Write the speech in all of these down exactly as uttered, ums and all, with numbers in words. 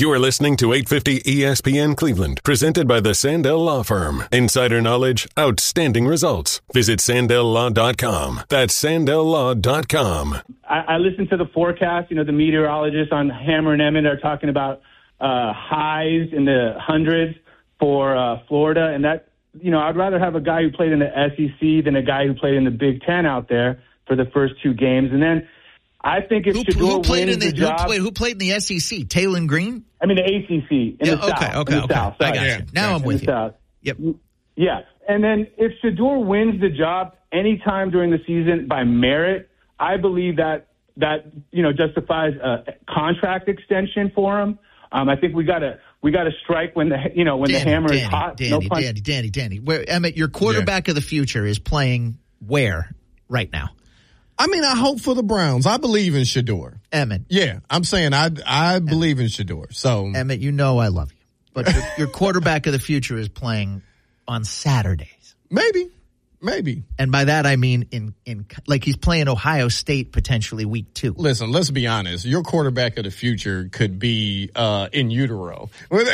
You are listening to eight fifty E S P N Cleveland, presented by the Sandell Law Firm. Insider knowledge, outstanding results. Visit sandell law dot com. That's sandell law dot com. I, I listened to the forecast. You know, the meteorologists on Hammer and Emmett are talking about uh, highs in the hundreds for uh, Florida. And that, you know, I'd rather have a guy who played in the S E C than a guy who played in the Big Ten out there for the first two games. And then I think if who, Shedeur who played wins in the, the job, who played, who played in the S E C? Taylon Green? I mean, the A C C in yeah, the okay, South. Okay, in the okay, South. I got Sorry. you. Now I'm in with the you. South. Yep. Yeah, and then if Shedeur wins the job anytime during the season by merit, I believe that that you know justifies a contract extension for him. Um, I think we gotta we gotta strike when the you know when Danny, the hammer Danny, is hot. Danny, no Danny, Danny, Danny, Danny. Where Emmett, your quarterback yeah. of the future is playing where right now? I mean, I hope for the Browns. I believe in Shedeur. Emmett. Yeah, I'm saying I I Emmett. believe in Shedeur. So Emmett, you know I love you, but your, your quarterback of the future is playing on Saturdays. Maybe, maybe. And by that I mean in in like he's playing Ohio State potentially week two. Listen, let's be honest. Your quarterback of the future could be uh, in utero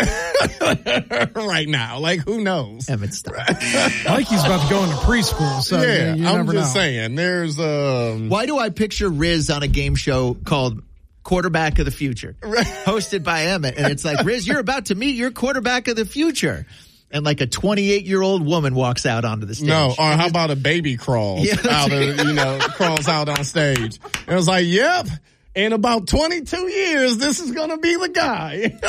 right now. Like, who knows? Emmett, stop. I think he's about to go into preschool. So yeah, you, you I'm never just know. saying. There's um. Why do I picture Riz on a game show called Quarterback of the Future, hosted by Emmett, and it's like, Riz, you're about to meet your quarterback of the future. And like a twenty-eight-year-old woman walks out onto the stage. No, or how about a baby crawls yeah, out of, you know, crawls out on stage. And it was like, yep, in about twenty-two years, this is going to be the guy.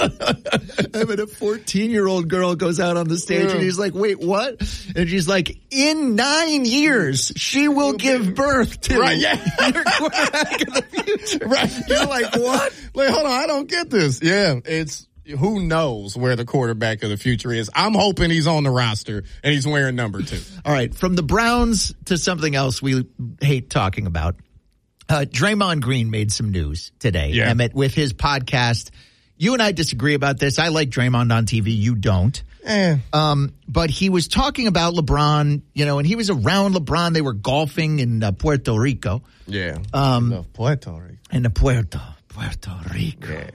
I mean, a fourteen-year-old girl goes out on the stage yeah. and he's like, wait, what? And she's like, in nine years, she will give birth to right, yeah. your quarterback of the future. Right. You're like, what? Like, hold on, I don't get this. Yeah, it's. Who knows where the quarterback of the future is? I'm hoping he's on the roster and he's wearing number two. All right, from the Browns to something else we hate talking about. Uh, Draymond Green made some news today, yeah. Emmett, with his podcast. You and I disagree about this. I like Draymond on T V. You don't. Eh. Um, but he was talking about LeBron, you know, and he was around LeBron. They were golfing in uh, Puerto Rico. Yeah. Um, no, Puerto Rico. In the Puerto, Puerto Rico. Yeah.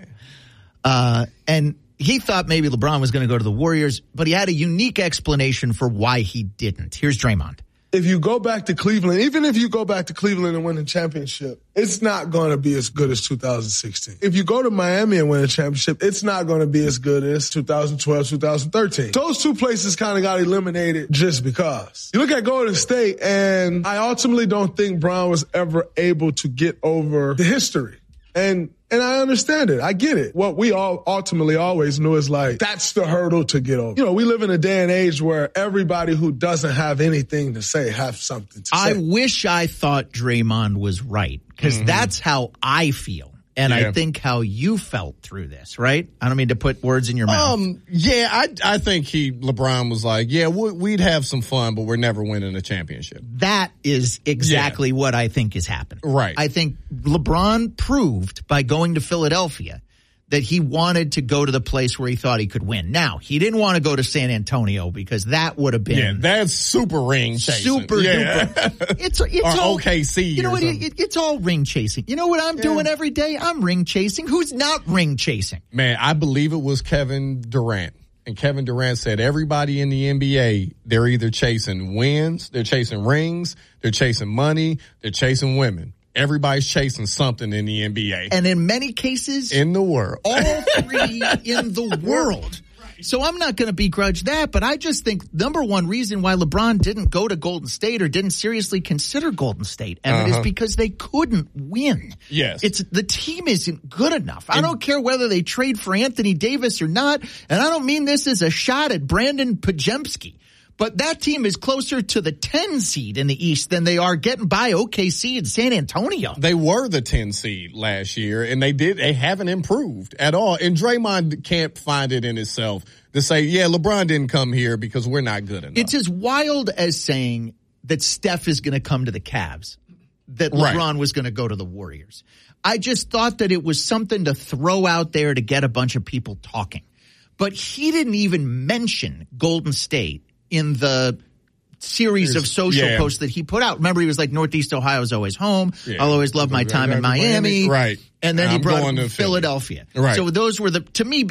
Uh, and he thought maybe LeBron was going to go to the Warriors, but he had a unique explanation for why he didn't. Here's Draymond. If you go back to Cleveland, even if you go back to Cleveland and win a championship, it's not going to be as good as two thousand sixteen. If you go to Miami and win a championship, it's not going to be as good as two thousand twelve, two thousand thirteen. Those two places kind of got eliminated just because. You look at Golden State, and I ultimately don't think Brown was ever able to get over the history. And And I understand it. I get it. What we all ultimately always knew is like, that's the hurdle to get over. You know, we live in a day and age where everybody who doesn't have anything to say have something to say. I wish I thought Draymond was right, because mm-hmm. that's how I feel. And yeah. I think how you felt through this, right? I don't mean to put words in your mouth. Um, yeah, I I think he LeBron was like, yeah, we'd have some fun, but we're never winning a championship. That is exactly yeah. what I think is happening. Right. I think LeBron proved by going to Philadelphia that he wanted to go to the place where he thought he could win. Now, he didn't want to go to San Antonio because that would have been yeah, that's super ring chasing. Super yeah. duper. It's it's or all O K C. You know what? It, it's all ring chasing. You know what I'm yeah. doing every day? I'm ring chasing. Who's not ring chasing? Man, I believe it was Kevin Durant. And Kevin Durant said everybody in the N B A, they're either chasing wins, they're chasing rings, they're chasing money, they're chasing women. Everybody's chasing something in the N B A. And in many cases, in the world. All three in the world. So I'm not going to begrudge that, but I just think number one reason why LeBron didn't go to Golden State or didn't seriously consider Golden State, and uh-huh. it is because they couldn't win. Yes. It's the team isn't good enough. And I don't care whether they trade for Anthony Davis or not, and I don't mean this as a shot at Brandon Pajemski. But that team is closer to the ten seed in the East than they are getting by O K C and San Antonio. They were the ten seed last year, and they did. They haven't improved at all. And Draymond can't find it in himself to say, yeah, LeBron didn't come here because we're not good enough. It's as wild as saying that Steph is going to come to the Cavs, that LeBron right. was going to go to the Warriors. I just thought that it was something to throw out there to get a bunch of people talking. But he didn't even mention Golden State in the series There's, of social yeah. posts that he put out. Remember, he was like, Northeast Ohio's always home. Yeah. I'll always love my time in Miami. Right. And then I'm he brought going to to Philadelphia. Right. So those were the, to me,